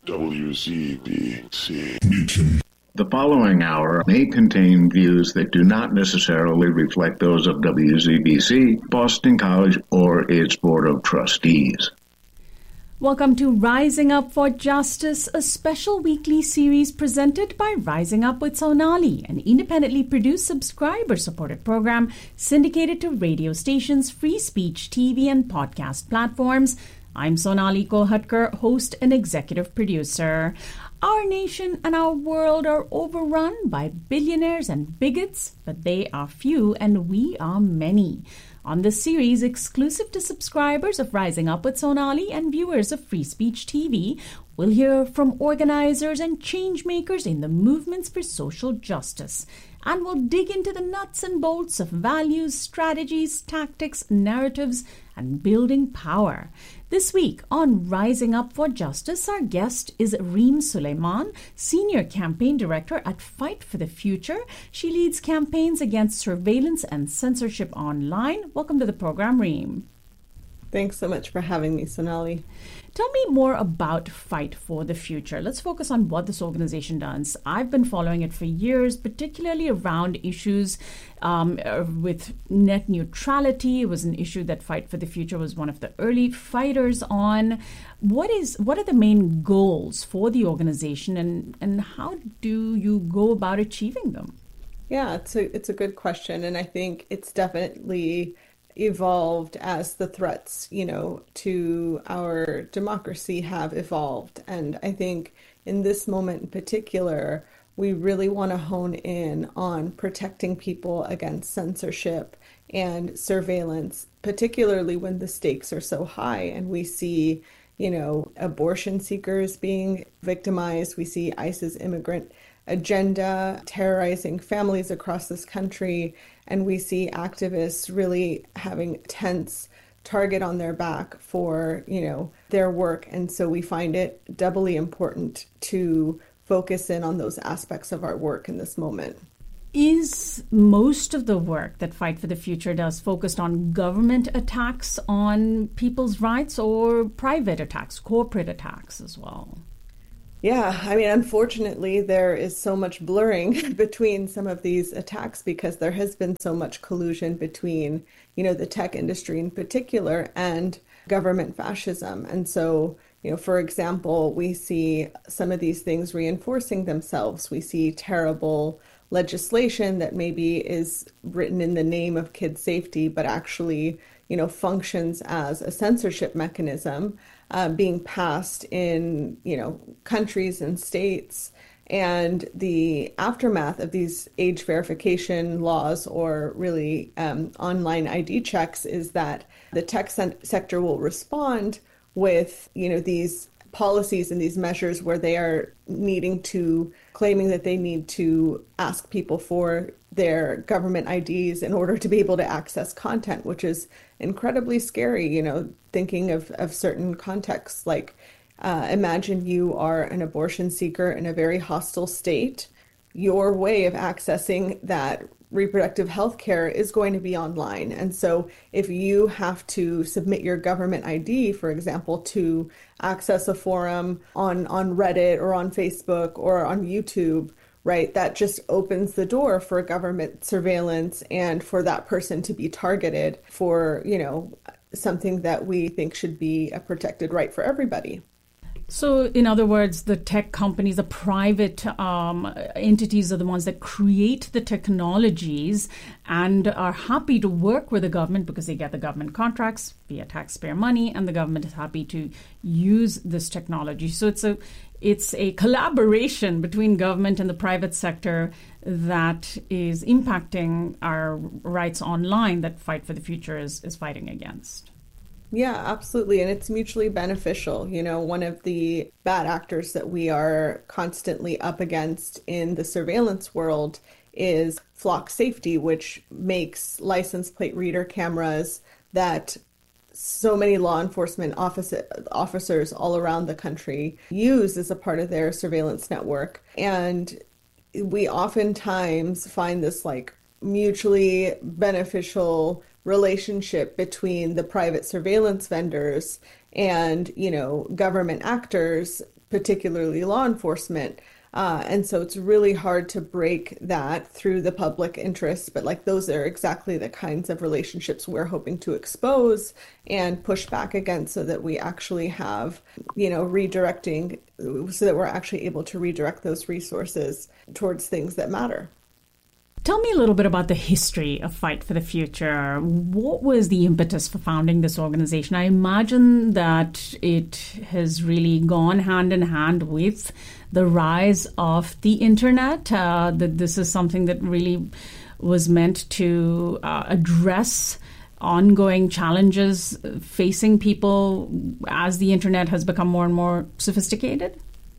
WZBC. The following hour may contain views that do not necessarily reflect those of WZBC, Boston College, or its Board of Trustees. Welcome to Rising Up for Justice, a special weekly series presented by Rising Up with Sonali, an independently produced subscriber-supported program syndicated to radio stations, free speech, TV, and podcast platforms. I'm Sonali Kolhatkar, host and executive producer. Our nation and our world are overrun by billionaires and bigots, but they are few and we are many. On this series, exclusive to subscribers of Rising Up with Sonali and viewers of Free Speech TV, we'll hear from organizers and change makers in the movements for social justice. And we'll dig into the nuts and bolts of values, strategies, tactics, narratives, and building power. This week on Rising Up for Justice, our guest is Reem Suleiman, Senior Campaign Director at Fight for the Future. She leads campaigns against surveillance and censorship online. Welcome to the program, Reem. Thanks so much for having me, Sonali. Tell me more about Fight for the Future. Let's focus on what this organization does. I've been following it for years, particularly around issues with net neutrality. It was an issue that Fight for the Future was one of the early fighters on. What are the main goals for the organization, and how do you go about achieving them? Yeah, it's a good question, and I think it's definitely evolved as the threats, to our democracy have evolved. And I think in this moment in particular, we really want to hone in on protecting people against censorship and surveillance, particularly when the stakes are so high and we see, abortion seekers being victimized. We see ICE's immigrant agenda terrorizing families across this country, and we see activists really having tense target on their back for their work. And so we find it doubly important to focus in on those aspects of our work in this moment. Is most of the work that Fight for the Future does focused on government attacks on people's rights, or private attacks, corporate attacks as well? Yeah, unfortunately, there is so much blurring between some of these attacks because there has been so much collusion between, the tech industry in particular and government fascism. And so, for example, we see some of these things reinforcing themselves. We see terrible legislation that maybe is written in the name of kid safety, but actually, functions as a censorship mechanism being passed in, countries and states. And the aftermath of these age verification laws, or really online ID checks, is that the tech sector will respond with, these policies and these measures where they are claiming that they need to ask people for their government IDs in order to be able to access content, which is incredibly scary, thinking of certain contexts. Like imagine you are an abortion seeker in a very hostile state. Your way of accessing that reproductive health care is going to be online. And so if you have to submit your government ID, for example, to access a forum on Reddit or on Facebook or on YouTube, right, that just opens the door for government surveillance and for that person to be targeted for, something that we think should be a protected right for everybody. So, in other words, the tech companies, the private entities are the ones that create the technologies and are happy to work with the government because they get the government contracts via taxpayer money, and the government is happy to use this technology. So it's a collaboration between government and the private sector that is impacting our rights online that Fight for the Future is fighting against. Yeah, absolutely. And it's mutually beneficial. One of the bad actors that we are constantly up against in the surveillance world is flock safety, which makes license plate reader cameras that so many law enforcement officers all around the country use as a part of their surveillance network. And we oftentimes find this mutually beneficial relationship between the private surveillance vendors and, government actors particularly law enforcement. And so it's really hard to break that through the public interest. But like those are exactly the kinds of relationships we're hoping to expose and push back against so that we actually have, redirecting, so that we're actually able to redirect those resources towards things that matter. Tell me a little bit about the history of Fight for the Future. What was the impetus for founding this organization? I imagine that it has really gone hand in hand with the rise of the internet, that this is something that really was meant to address ongoing challenges facing people as the internet has become more and more sophisticated?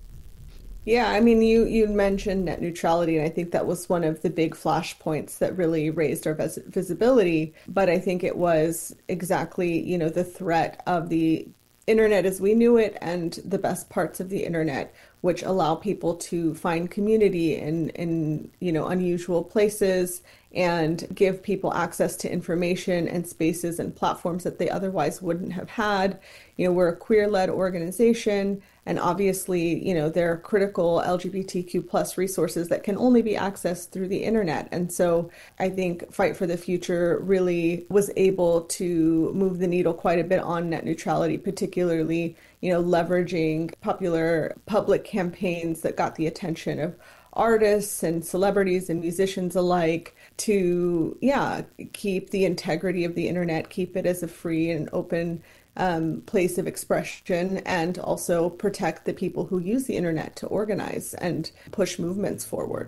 Yeah, I mean, you mentioned net neutrality, and I think that was one of the big flashpoints that really raised our visibility. But I think it was exactly, the threat of the internet as we knew it and the best parts of the internet, which allow people to find community in unusual places and give people access to information and spaces and platforms that they otherwise wouldn't have had. We're a queer-led organization, and obviously, there are critical LGBTQ plus resources that can only be accessed through the internet. And so I think Fight for the Future really was able to move the needle quite a bit on net neutrality, particularly, leveraging popular public campaigns that got the attention of artists and celebrities and musicians alike to, keep the integrity of the internet, keep it as a free and open place of expression, and also protect the people who use the internet to organize and push movements forward.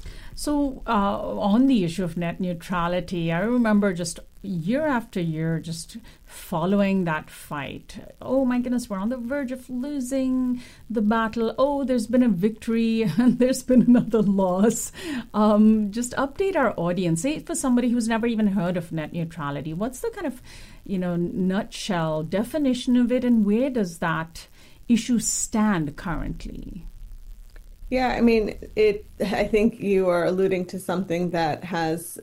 So on the issue of net neutrality, I remember just year after year just following that fight. Oh my goodness, we're on the verge of losing the battle. Oh, there's been a victory and there's been another loss. Just update our audience. Say for somebody who's never even heard of net neutrality, what's the kind of, nutshell definition of it, and where does that issue stand currently? Yeah, I mean, I think you are alluding to something that has,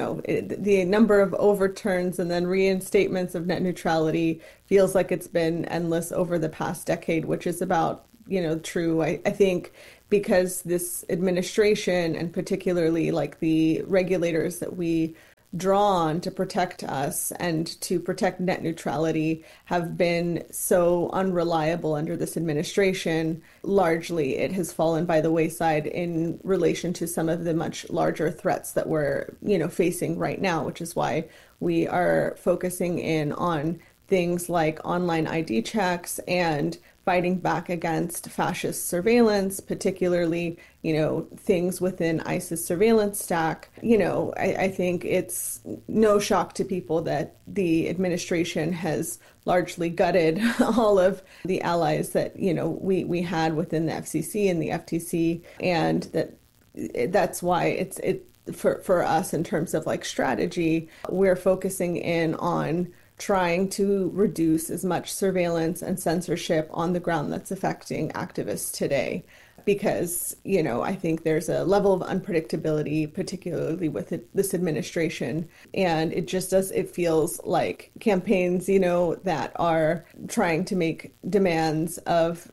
the number of overturns and then reinstatements of net neutrality feels like it's been endless over the past decade, which is about, true. I think because this administration, and particularly like the regulators that we draw on to protect us and to protect net neutrality, have been so unreliable under this administration. Largely, it has fallen by the wayside in relation to some of the much larger threats that we're, facing right now, which is why we are focusing in on things like online ID checks and fighting back against fascist surveillance, particularly, things within ISIS surveillance stack. I think it's no shock to people that the administration has largely gutted all of the allies that, we had within the FCC and the FTC. And that's why it's for us in terms of like strategy, we're focusing in on trying to reduce as much surveillance and censorship on the ground that's affecting activists today. Because, I think there's a level of unpredictability, particularly with this administration. And it feels like campaigns, that are trying to make demands of,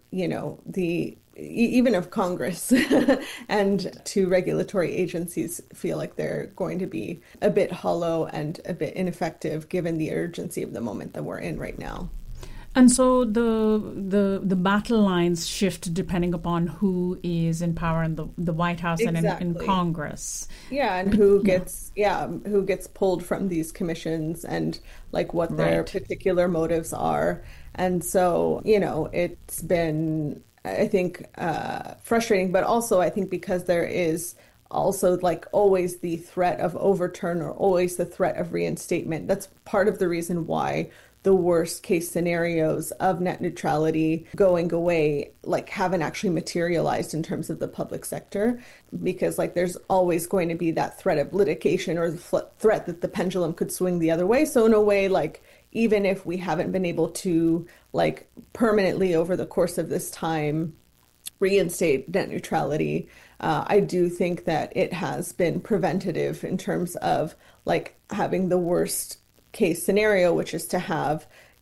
even of Congress and to regulatory agencies feel like they're going to be a bit hollow and a bit ineffective given the urgency of the moment that we're in right now. And so the battle lines shift depending upon who is in power in the White House Exactly. and in Congress. Yeah, and who gets pulled from these commissions and like what their particular motives are. And so, it's been, I think, frustrating, but also I think because there is also like always the threat of overturn or always the threat of reinstatement. That's part of the reason why the worst case scenarios of net neutrality going away like haven't actually materialized in terms of the public sector, because like there's always going to be that threat of litigation or the threat that the pendulum could swing the other way. So in a way, like even if we haven't been able to like permanently over the course of this time reinstate net neutrality, I do think that it has been preventative in terms of like having the worst case scenario, which is to have,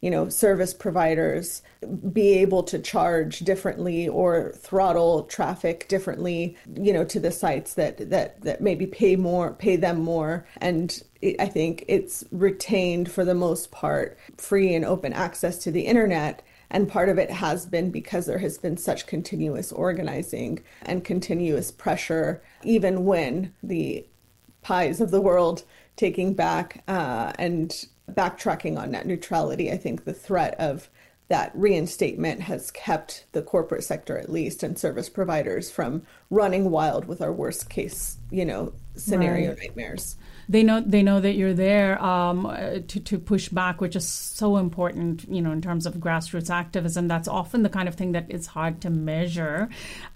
service providers be able to charge differently or throttle traffic differently, to the sites that maybe pay them more. And I think it's retained for the most part free and open access to the internet. And part of it has been because there has been such continuous organizing and continuous pressure, even when the pies of the world taking back and backtracking on net neutrality. I think the threat of that reinstatement has kept the corporate sector, at least, and service providers from running wild with our worst case, scenario Right. nightmares. They know that you're there to push back, which is so important, in terms of grassroots activism. That's often the kind of thing that is hard to measure.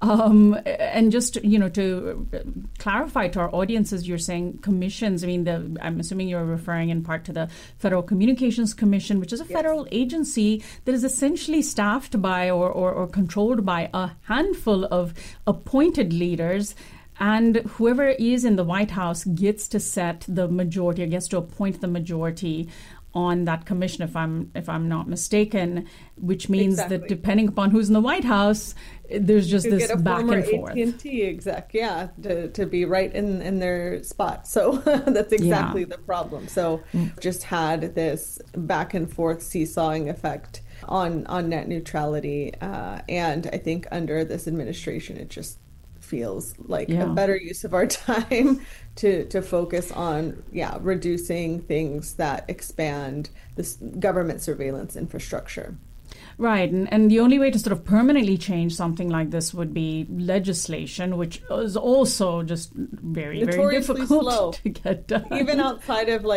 And just, to clarify to our audiences, you're saying commissions. I mean, I'm assuming you're referring in part to the Federal Communications Commission, which is a federal agency that is essentially staffed by or controlled by a handful of appointed leaders. And whoever is in the White House gets to set the majority, or gets to appoint the majority on that commission, if I'm not mistaken, which means that depending upon who's in the White House, there's just this back and forth. AT&T exec, to be right in their spot. So that's exactly the problem. So just had this back and forth seesawing effect on net neutrality. And I think under this administration, it just feels like a better use of our time to focus on reducing things that expand this government surveillance infrastructure. Right. And the only way to sort of permanently change something like this would be legislation, which is also just very, very difficult slow to get done. Even outside of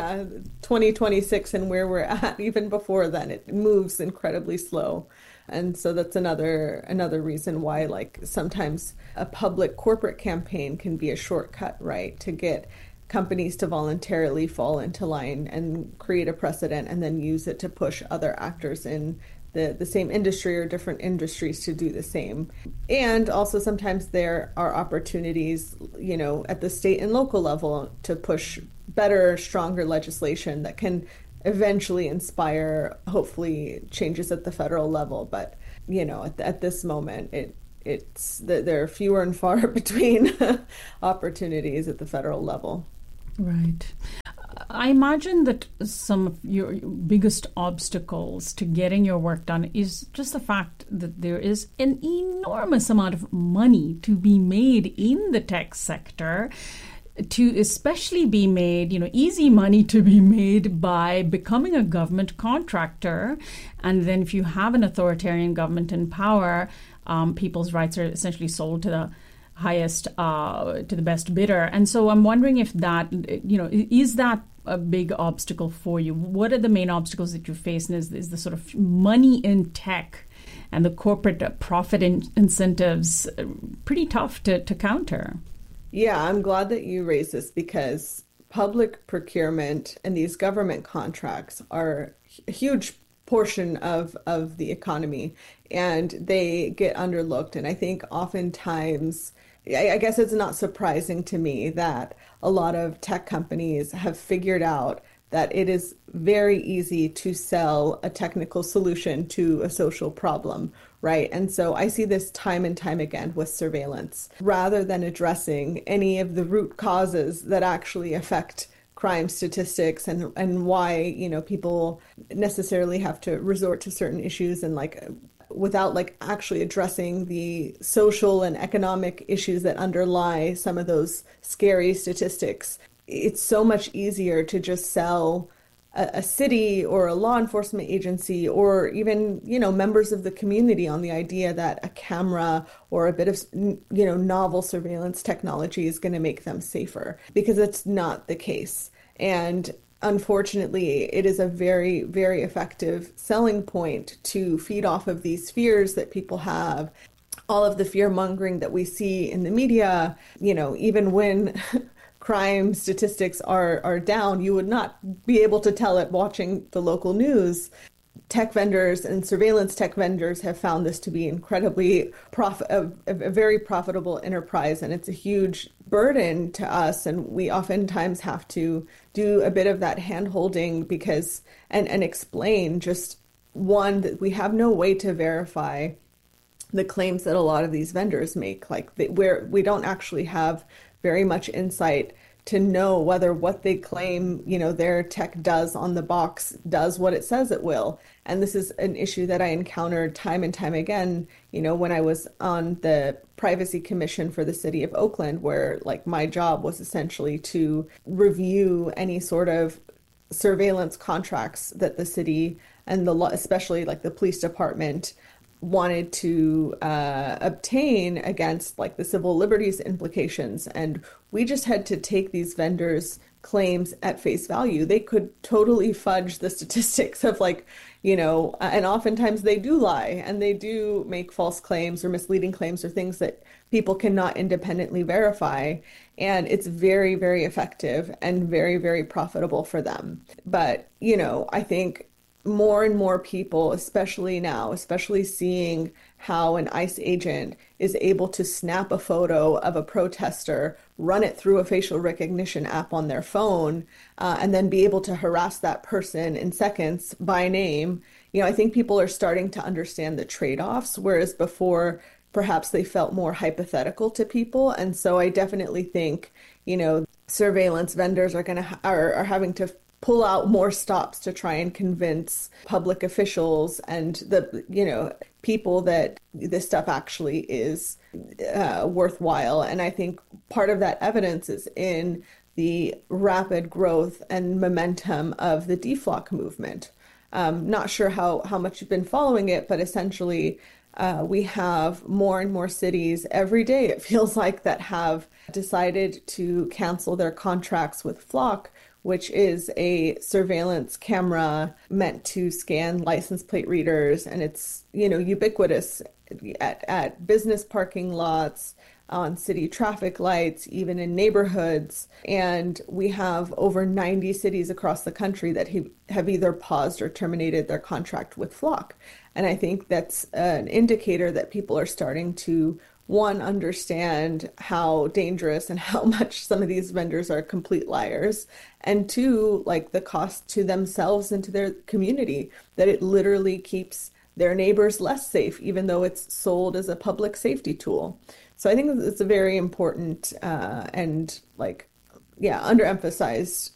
2026 and where we're at, even before then, it moves incredibly slow. And so that's another reason why sometimes a public corporate campaign can be a shortcut, right, to get companies to voluntarily fall into line and create a precedent and then use it to push other actors in the same industry or different industries to do the same. And also sometimes there are opportunities, at the state and local level to push better, stronger legislation that can eventually inspire, hopefully, changes at the federal level. But, at this moment, it's there are fewer and far between opportunities at the federal level. Right. I imagine that some of your biggest obstacles to getting your work done is just the fact that there is an enormous amount of money to be made in the tech sector, to especially be made, easy money to be made by becoming a government contractor. And then if you have an authoritarian government in power, people's rights are essentially sold to the highest, to the best bidder. And so I'm wondering if that, is that a big obstacle for you? What are the main obstacles that you face? And is the sort of money in tech and the corporate profit incentives pretty tough to counter? Yeah, I'm glad that you raised this because public procurement and these government contracts are a huge portion of the economy, and they get underlooked. And I think oftentimes, I guess it's not surprising to me that a lot of tech companies have figured out that it is very easy to sell a technical solution to a social problem, right? And so I see this time and time again with surveillance. Rather than addressing any of the root causes that actually affect crime statistics and why, people necessarily have to resort to certain issues and without actually addressing the social and economic issues that underlie some of those scary statistics. It's so much easier to just sell a city or a law enforcement agency or even, members of the community on the idea that a camera or a bit of, novel surveillance technology is going to make them safer, because it's not the case. And unfortunately, it is a very, very effective selling point to feed off of these fears that people have. All of the fear mongering that we see in the media, even when crime statistics are down, you would not be able to tell it watching the local news. tech vendors and surveillance tech vendors have found this to be incredibly a very profitable enterprise, and it's a huge burden to us. And we oftentimes have to do a bit of that hand holding because and explain just one that we have no way to verify the claims that a lot of these vendors make, like where we don't actually have very much insight to know whether what they claim, their tech does on the box does what it says it will. And this is an issue that I encountered time and time again, when I was on the Privacy Commission for the City of Oakland, where like my job was essentially to review any sort of surveillance contracts that the city and especially like the police department wanted to obtain against like the civil liberties implications. And we just had to take these vendors' claims at face value. They could totally fudge the statistics of and oftentimes they do lie and they do make false claims or misleading claims or things that people cannot independently verify. And it's very, very effective and very, very profitable for them. But, I think more and more people, especially now, especially seeing how an ICE agent is able to snap a photo of a protester, run it through a facial recognition app on their phone, and then be able to harass that person in seconds by name. I think people are starting to understand the trade-offs, whereas before perhaps they felt more hypothetical to people. And so I definitely think, surveillance vendors are having to pull out more stops to try and convince public officials and the people that this stuff actually is worthwhile. And I think part of that evidence is in the rapid growth and momentum of the DFLOC movement. Not sure how much you've been following it, but essentially we have more and more cities every day, it feels like, that have decided to cancel their contracts with FLOC, which is a surveillance camera meant to scan license plate readers. And it's, ubiquitous at business parking lots, on city traffic lights, even in neighborhoods. And we have over 90 cities across the country that have either paused or terminated their contract with FLOC. And I think that's an indicator that people are starting to, one, understand how dangerous and how much some of these vendors are complete liars, and two, like the cost to themselves and to their community, that it literally keeps their neighbors less safe, even though it's sold as a public safety tool. So I think it's a very important and underemphasized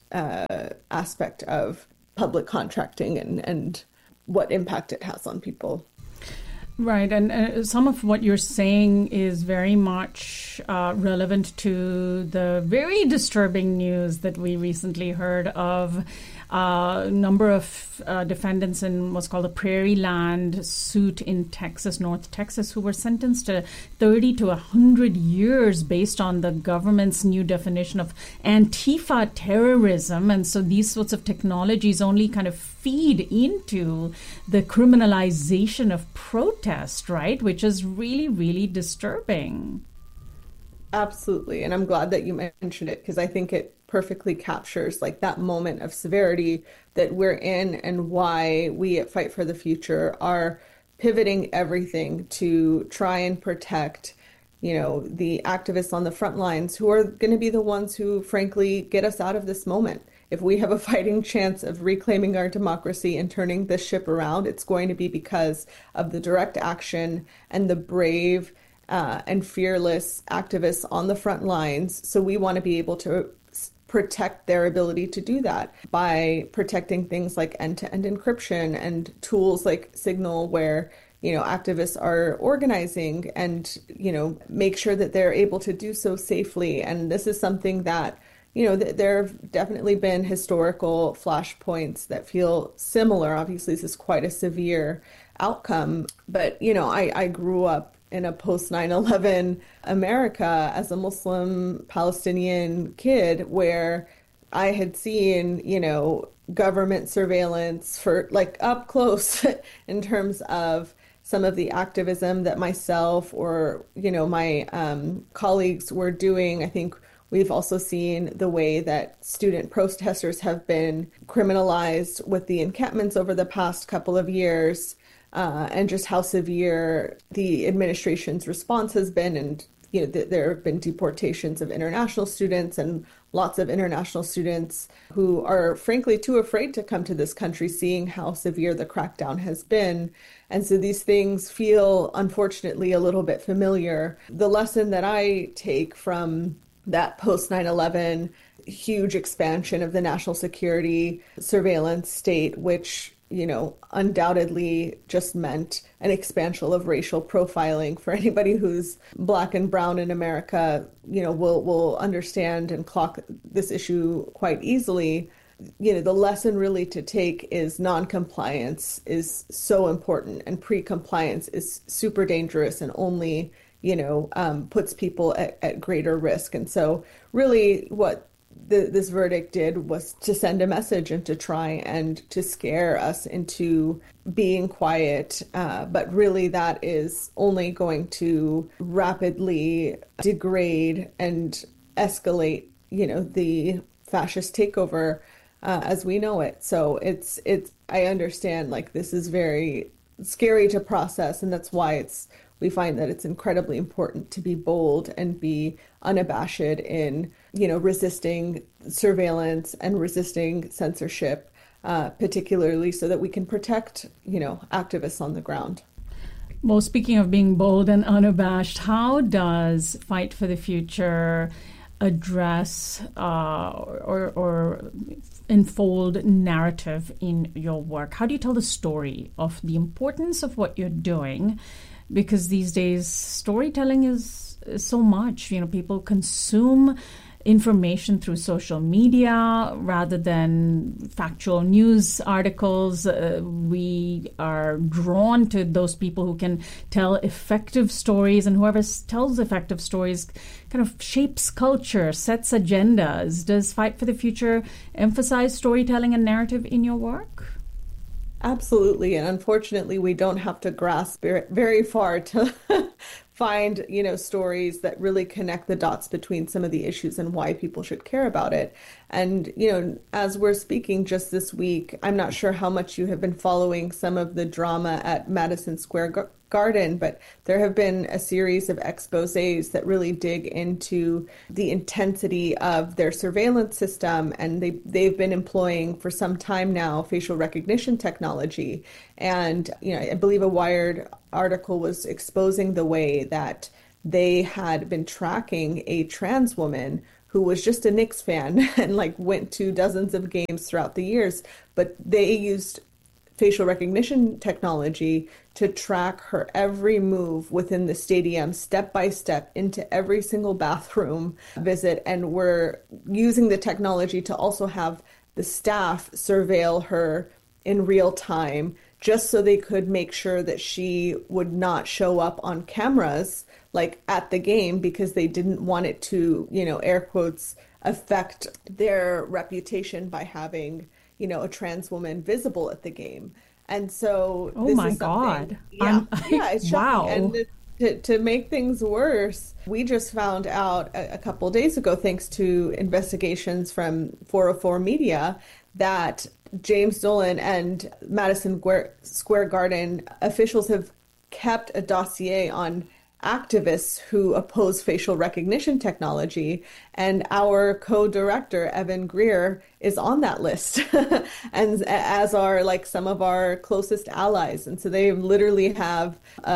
aspect of public contracting and what impact it has on people. Right, and some of what you're saying is very much relevant to the very disturbing news that we recently heard of a number of defendants in what's called a Prairie Land suit in Texas, North Texas, who were sentenced to 30 to 100 years based on the government's new definition of Antifa terrorism. And so these sorts of technologies only kind of feed into the criminalization of protest, right? Which is really, really disturbing. Absolutely. And I'm glad that you mentioned it, because I think it perfectly captures like that moment of severity that we're in and why we at Fight for the Future are pivoting everything to try and protect, the activists on the front lines who are going to be the ones who, frankly, get us out of this moment. If we have a fighting chance of reclaiming our democracy and turning this ship around, it's going to be because of the direct action and the brave and fearless activists on the front lines. So we want to be able to protect their ability to do that by protecting things like end-to-end encryption and tools like Signal, where activists are organizing and make sure that they're able to do so safely. And this is something that there have definitely been historical flashpoints that feel similar. Obviously, this is quite a severe outcome, but I grew up in a post 9/11 America as a Muslim Palestinian kid, where I had seen, government surveillance for up close in terms of some of the activism that myself or, my colleagues were doing. I think We've also seen the way that student protesters have been criminalized with the encampments over the past couple of years, and just how severe the administration's response has been. And there have been deportations of international students, and lots of international students who are frankly too afraid to come to this country, seeing how severe the crackdown has been. And so these things feel, unfortunately, a little bit familiar. The lesson that I take from that post 9/11 huge expansion of the national security surveillance state, which undoubtedly just meant an expansion of racial profiling. For anybody who's Black and brown in America, will understand and clock this issue quite easily. The lesson really to take is non-compliance is so important, and pre-compliance is super dangerous and only, puts people at greater risk. And so really what this verdict did was to send a message and to try and to scare us into being quiet. But really that is only going to rapidly degrade and escalate, the fascist takeover as we know it. So I understand, like, this is very scary to process, and that's why we find that it's incredibly important to be bold and be unabashed in, resisting surveillance and resisting censorship, particularly so that we can protect, activists on the ground. Well, speaking of being bold and unabashed, how does Fight for the Future address or unfold narrative in your work? How do you tell the story of the importance of what you're doing? Because these days, storytelling is so much. People consume information through social media rather than factual news articles. We are drawn to those people who can tell effective stories, and whoever tells effective stories kind of shapes culture, sets agendas. Does Fight for the Future emphasize storytelling and narrative in your work? Absolutely. And unfortunately, we don't have to grasp very far to find, stories that really connect the dots between some of the issues and why people should care about it. And, as we're speaking just this week, I'm not sure how much you have been following some of the drama at Madison Square Garden, but there have been a series of exposés that really dig into the intensity of their surveillance system, and they've been employing for some time now facial recognition technology. And I believe a Wired article was exposing the way that they had been tracking a trans woman who was just a Knicks fan and went to dozens of games throughout the years, but they used facial recognition technology to track her every move within the stadium, step by step, into every single bathroom visit. And we're using the technology to also have the staff surveil her in real time, just so they could make sure that she would not show up on cameras at the game, because they didn't want it to, air quotes, affect their reputation by having a trans woman visible at the game. And so oh my God. It's shocking. And to make things worse, we just found out a couple of days ago, thanks to investigations from 404 Media, that James Dolan and Madison Square Garden officials have kept a dossier on activists who oppose facial recognition technology, and our co-director Evan Greer is on that list, and as are some of our closest allies. And so they literally have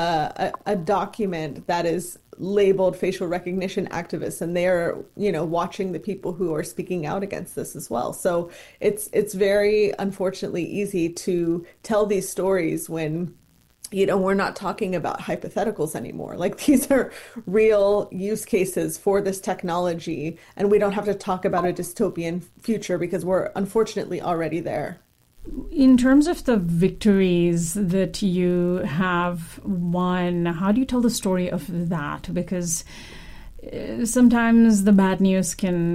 a document that is labeled facial recognition activists, and they're watching the people who are speaking out against this as well. So it's very unfortunately easy to tell these stories when we're not talking about hypotheticals anymore. These are real use cases for this technology, and we don't have to talk about a dystopian future because we're unfortunately already there. In terms of the victories that you have won, how do you tell the story of that? Because sometimes the bad news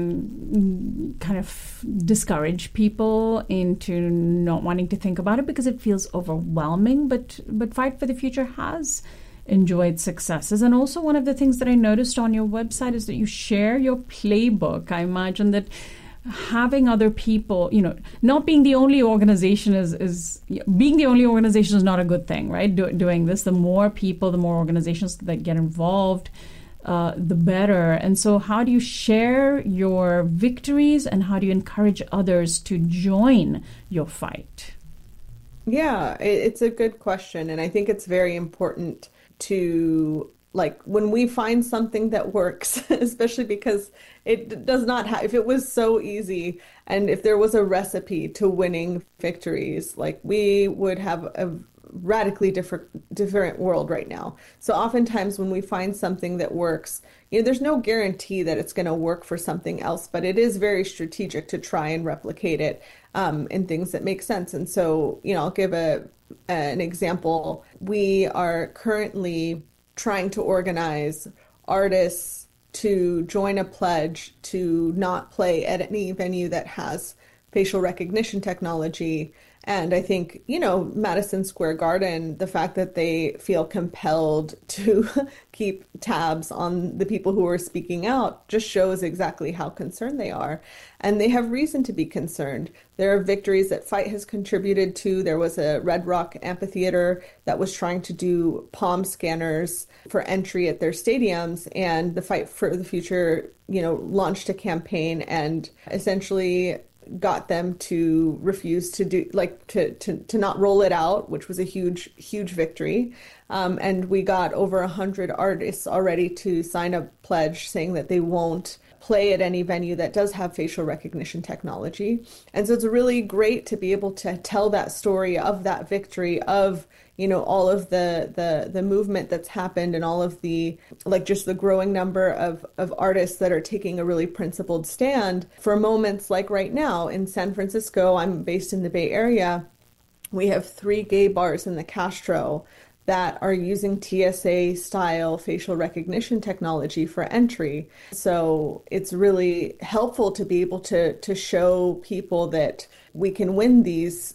can kind of discourage people into not wanting to think about it because it feels overwhelming. But Fight for the Future has enjoyed successes. And also one of the things that I noticed on your website is that you share your playbook. I imagine that having other people, not being the only organization is being the only organization is not a good thing, right? Doing this, the more people, the more organizations that get involved, the better. And so how do you share your victories and how do you encourage others to join your fight? Yeah, it's a good question. And I think it's very important to, like, when we find something that works, especially because it does not have, if it was so easy and if there was a recipe to winning victories, like, we would have a radically different world right now. So oftentimes when we find something that works, there's no guarantee that it's going to work for something else, but it is very strategic to try and replicate it in things that make sense. And so, I'll give an example. We are currently trying to organize artists to join a pledge to not play at any venue that has facial recognition technology. And I think, Madison Square Garden, the fact that they feel compelled to keep tabs on the people who are speaking out just shows exactly how concerned they are. And they have reason to be concerned. There are victories that FIGHT has contributed to. There was a Red Rock Amphitheater that was trying to do palm scanners for entry at their stadiums. And the Fight for the Future, launched a campaign and essentially got them to refuse to do, to not roll it out, which was a huge victory. And we got over 100 artists already to sign a pledge saying that they won't play at any venue that does have facial recognition technology. And so it's really great to be able to tell that story of that victory, of all of the movement that's happened and all of the, just the growing number of artists that are taking a really principled stand for moments like right now in San Francisco. I'm based in the Bay Area. We have 3 gay bars in the Castro that are using TSA-style facial recognition technology for entry. So it's really helpful to be able to show people that we can win these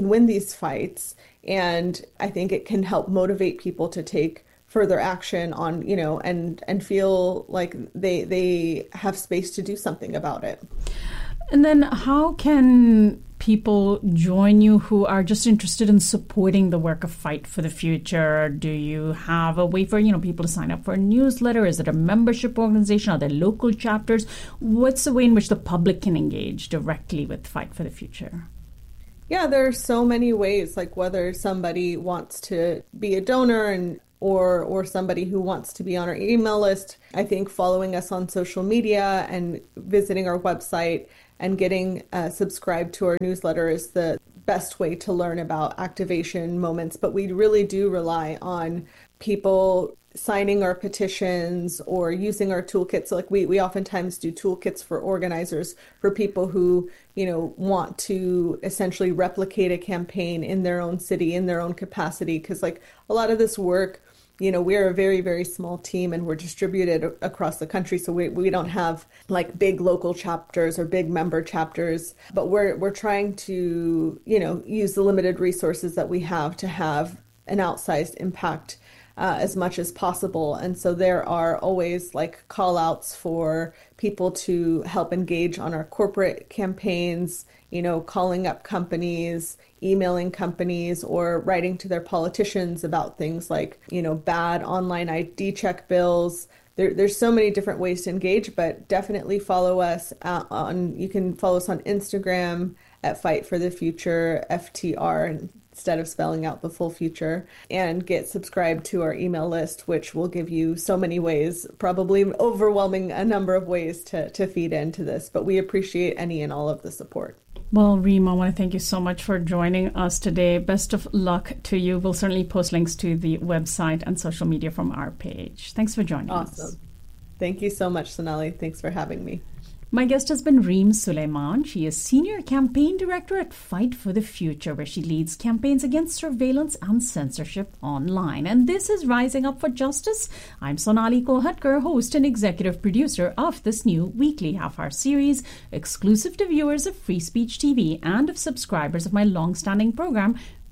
fights. And I think it can help motivate people to take further action on, and feel like they have space to do something about it. And then how can people join you who are just interested in supporting the work of Fight for the Future? Do you have a way for, people to sign up for a newsletter? Is it a membership organization? Are there local chapters? What's the way in which the public can engage directly with Fight for the Future? Yeah, there are so many ways, like whether somebody wants to be a donor or somebody who wants to be on our email list. I think following us on social media and visiting our website and getting subscribed to our newsletter is the best way to learn about activation moments. But we really do rely on people signing our petitions or using our toolkits. Like we oftentimes do toolkits for organizers, for people who, want to essentially replicate a campaign in their own city, in their own capacity. Because a lot of this work, we're a very, very small team and we're distributed across the country. So we don't have big local chapters or big member chapters, but we're trying to, use the limited resources that we have to have an outsized impact as much as possible. And so there are always call outs for people to help engage on our corporate campaigns, calling up companies, emailing companies, or writing to their politicians about things like, bad online ID check bills. There's so many different ways to engage, but definitely follow us you can follow us on Instagram at Fight for the Future, FTR, instead of spelling out the full future, and get subscribed to our email list, which will give you so many ways, probably overwhelming a number of ways to feed into this. But we appreciate any and all of the support. Well, Reem, I want to thank you so much for joining us today. Best of luck to you. We'll certainly post links to the website and social media from our page. Thanks for joining us. Awesome. Thank you so much, Sonali. Thanks for having me. My guest has been Reem Suleiman. She is Senior Campaign Director at Fight for the Future, where she leads campaigns against surveillance and censorship online. And this is Rising Up for Justice. I'm Sonali Kolhatkar, host and executive producer of this new weekly half-hour series, exclusive to viewers of Free Speech TV and of subscribers of my long-standing program,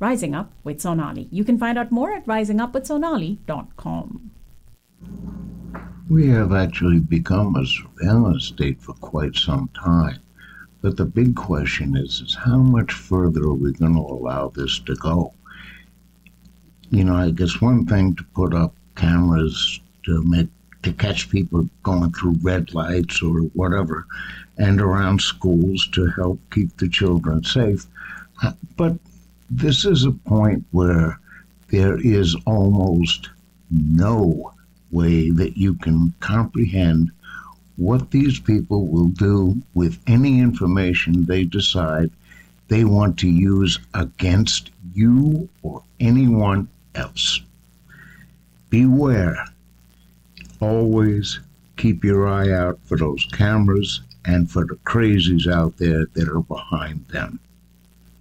Rising Up with Sonali. You can find out more at risingupwithsonali.com. We have actually become a surveillance state for quite some time. But the big question is how much further are we going to allow this to go? I guess one thing to put up cameras to catch people going through red lights or whatever, and around schools to help keep the children safe. But this is a point where there is almost no way that you can comprehend what these people will do with any information they decide they want to use against you or anyone else. Beware. Always keep your eye out for those cameras and for the crazies out there that are behind them.